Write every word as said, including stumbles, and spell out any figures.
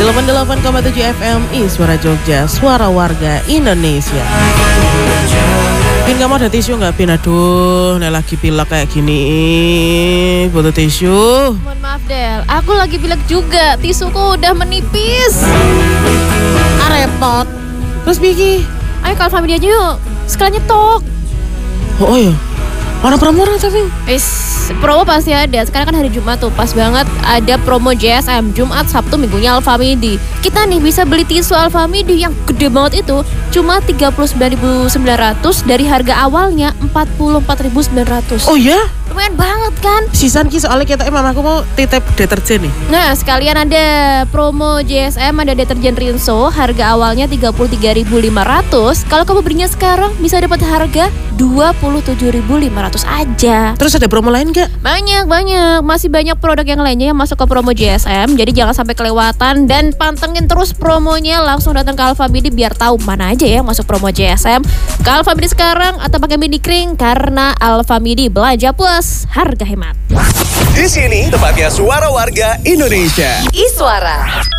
delapan puluh delapan koma tujuh F M I Suara Jogja, suara warga Indonesia. Pin, kamu ada tisu nggak, Pin? Aduh, nih lagi pilek kayak gini, butuh tisu. Mohon maaf Del, aku lagi pilek juga, tisuku udah menipis. Ah, repot. Terus Biki, Ayo ke Alfamidi aja yuk, sekalian nyetok. oh, oh ya, mana promo tapi? Wis, promo pasti ada. Sekarang kan hari Jumat tuh, pas banget ada promo J S M Jumat, Sabtu, Minggunya Alfamidi. Kita nih bisa beli tisu Alfamidi yang gede banget itu cuma tiga puluh sembilan ribu sembilan ratus dari harga awalnya empat puluh empat ribu sembilan ratus. Oh ya? Lumayan banget kan? Sisan ki soalnya kita emang aku mau titip deterjen nih. Nah, sekalian ada promo J S M, ada deterjen Rinso, harga awalnya tiga puluh tiga ribu lima ratus. Kalau kamu belinya sekarang bisa dapat harga dua puluh tujuh ribu lima ratus aja. Terus ada promo lain gak? Banyak, banyak. Masih banyak produk yang lainnya yang masuk ke promo J S M. Jadi jangan sampai kelewatan dan pantengin terus promonya. Langsung datang ke Alfamidi biar tahu mana aja ya yang masuk promo J S M. Ke Alfamidi sekarang atau pakai mini kring, karena Alfamidi belanja puas, harga hemat. Di sini tempatnya suara warga Indonesia. Iswara.